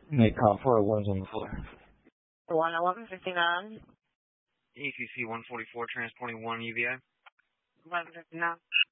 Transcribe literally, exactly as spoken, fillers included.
Nick call four oh one's on the floor. one eleven fifty-nine. E C C one forty-four transporting one U V A. one fifty-nine.